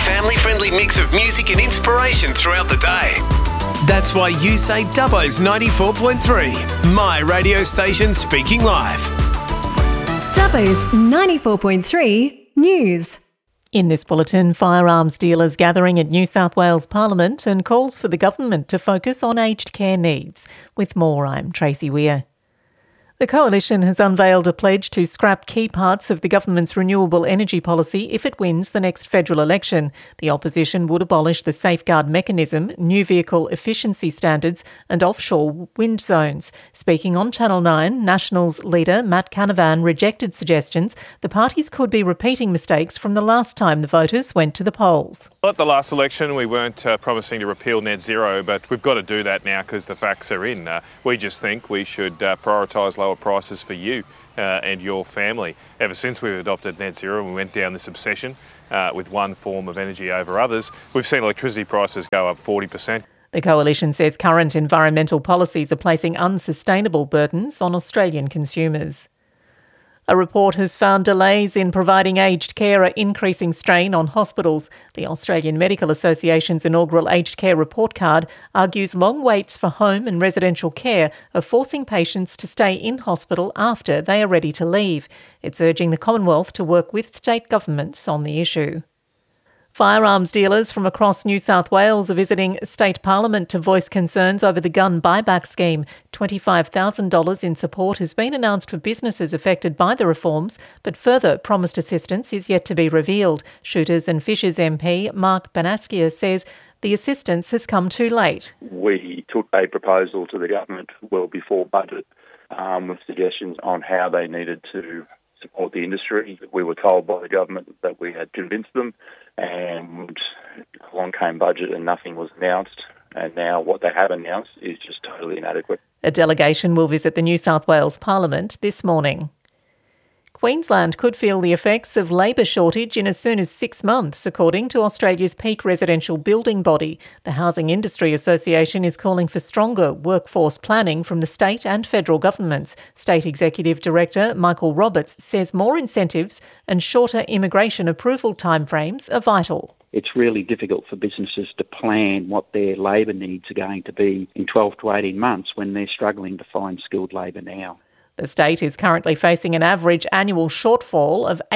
family-friendly mix of music and inspiration throughout the day. That's why you say Dubbo's 94.3, my radio station speaking live. Dubbo's 94.3 News. In this bulletin, firearms dealers gathering at New South Wales Parliament and calls for the government to focus on aged care needs. With more, I'm Tracy Weir. The Coalition has unveiled a pledge to scrap key parts of the government's renewable energy policy if it wins the next federal election. The opposition would abolish the safeguard mechanism, new vehicle efficiency standards and offshore wind zones. Speaking on Channel 9, Nationals leader Matt Canavan rejected suggestions the parties could be repeating mistakes from the last time the voters went to the polls. Well, at the last election, we weren't promising to repeal net zero, but we've got to do that now because the facts are in. We just think we should prioritise lower prices for you and your family. Ever since we've adopted net zero and we went down this obsession with one form of energy over others, we've seen electricity prices go up 40%. The Coalition says current environmental policies are placing unsustainable burdens on Australian consumers. A report has found delays in providing aged care are increasing strain on hospitals. The Australian Medical Association's inaugural aged care report card argues long waits for home and residential care are forcing patients to stay in hospital after they are ready to leave. It's urging the Commonwealth to work with state governments on the issue. Firearms dealers from across New South Wales are visiting State Parliament to voice concerns over the gun buyback scheme. $25,000 in support has been announced for businesses affected by the reforms, but further promised assistance is yet to be revealed. Shooters and Fishers MP Mark Banaskia says the assistance has come too late. We took a proposal to the government well before budget with suggestions on how they needed to support the industry. We were told by the government that we had convinced them, and along came budget and nothing was announced, and now what they have announced is just totally inadequate. A delegation will visit the New South Wales Parliament this morning. Queensland could feel the effects of labour shortage in as soon as 6 months, according to Australia's peak residential building body. The Housing Industry Association is calling for stronger workforce planning from the state and federal governments. State Executive Director Michael Roberts says more incentives and shorter immigration approval timeframes are vital. It's really difficult for businesses to plan what their labour needs are going to be in 12 to 18 months when they're struggling to find skilled labour now. The state is currently facing an average annual shortfall of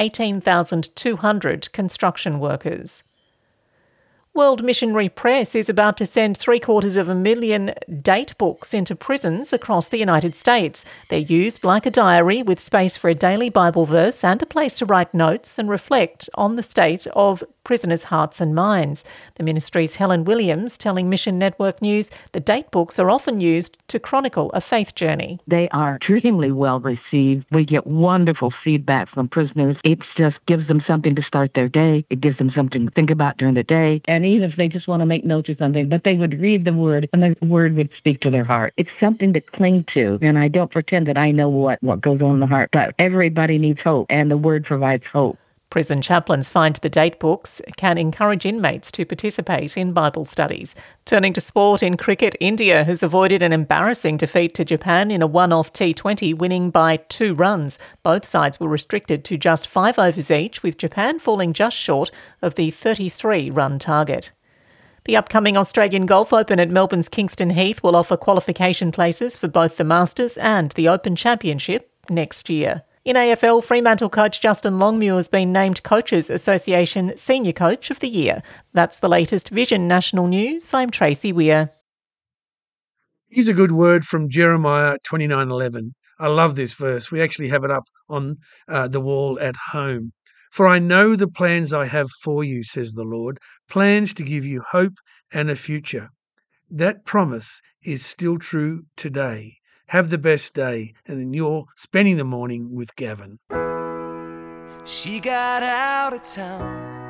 18,200 construction workers. World Missionary Press is about to send 750,000 date books into prisons across the United States. They're used like a diary with space for a daily Bible verse and a place to write notes and reflect on the state of prisoners' hearts and minds. The ministry's Helen Williams telling Mission Network News the date books are often used to chronicle a faith journey. They are extremely well received. We get wonderful feedback from prisoners. It just gives them something to start their day. It gives them something to think about during the day. And even if they just want to make notes or something, but they would read the word and the word would speak to their heart. It's something to cling to. And I don't pretend that I know what goes on in the heart, but everybody needs hope, and the word provides hope. Prison chaplains find the date books can encourage inmates to participate in Bible studies. Turning to sport, in cricket, India has avoided an embarrassing defeat to Japan in a one-off T20, winning by 2 runs. Both sides were restricted to just 5 overs each, with Japan falling just short of the 33-run target. The upcoming Australian Golf Open at Melbourne's Kingston Heath will offer qualification places for both the Masters and the Open Championship next year. In AFL, Fremantle coach Justin Longmuir has been named Coaches Association Senior Coach of the Year. That's the latest Vision National News. I'm Tracy Weir. Here's a good word from Jeremiah 29:11. I love this verse. We actually have it up on the wall at home. For I know the plans I have for you, says the Lord, plans to give you hope and a future. That promise is still true today. Have the best day, and then you're spending the morning with Gavin. She got out of town